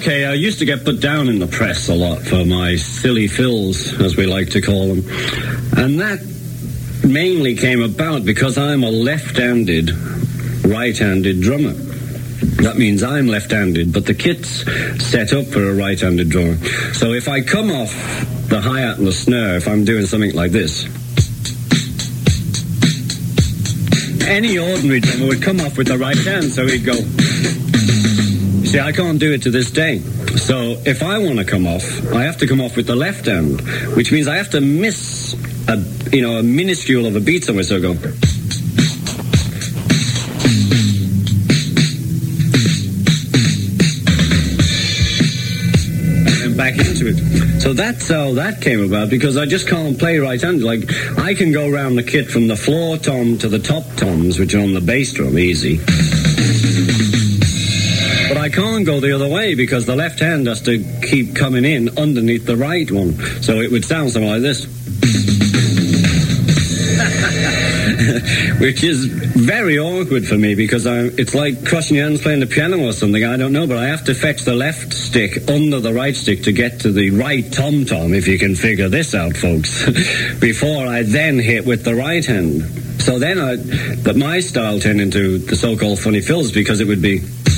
Okay, I used to get put down in the press a lot for my silly fills, as we like to call them. And that mainly came about because I'm a left-handed, right-handed drummer. That means I'm left-handed, but the kit's set up for a right-handed drummer. So if I come off the hi-hat and the snare, if I'm doing something like this, any ordinary drummer would come off with the right hand, so he'd go. See, I can't do it to this day. So if I want to come off, I have to come off with the left hand, which means I have to miss a minuscule of a beat somewhere, so I go. Back into it. So that's how that came about, because I just can't play right-handed. Like, I can go around the kit from the floor tom to the top toms, which are on the bass drum, easy. But I can't go the other way, because the left hand has to keep coming in underneath the right one. So it would sound something like this. Which is very awkward for me, because it's like crossing your hands playing the piano or something. I don't know, but I have to fetch the left stick under the right stick to get to the right tom-tom, if you can figure this out, folks, before I then hit with the right hand. So then my style turned into the so-called funny fills, because it would be...